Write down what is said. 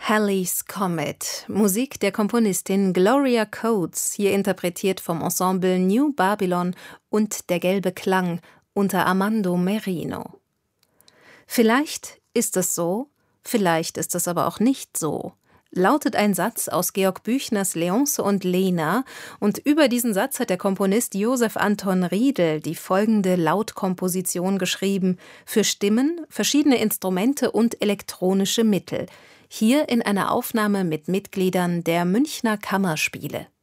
Halley's Comet, Musik der Komponistin Gloria Coates, hier interpretiert vom Ensemble New Babylon und Der gelbe Klang unter Armando Merino. Vielleicht ist es so, vielleicht ist es aber auch nicht so, lautet ein Satz aus Georg Büchners Leonce und Lena, und über diesen Satz hat der Komponist Josef Anton Riedl die folgende Lautkomposition geschrieben für Stimmen, verschiedene Instrumente und elektronische Mittel, hier in einer Aufnahme mit Mitgliedern der Münchner Kammerspiele.